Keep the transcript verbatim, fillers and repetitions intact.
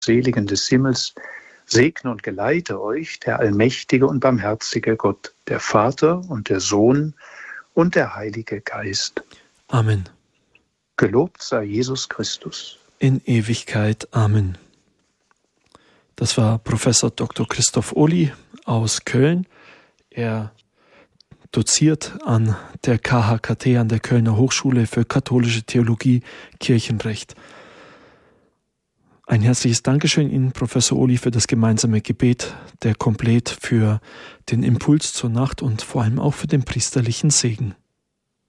Seligen des Himmels, segne und geleite euch der allmächtige und barmherzige Gott, der Vater und der Sohn und der Heilige Geist. Amen. Gelobt sei Jesus Christus. In Ewigkeit. Amen. Das war Professor Doktor Christoph Ohly aus Köln. Er doziert an der K H K T, an der Kölner Hochschule für katholische Theologie, Kirchenrecht. Ein herzliches Dankeschön Ihnen, Professor Ohly, für das gemeinsame Gebet, der Komplet für den Impuls zur Nacht und vor allem auch für den priesterlichen Segen.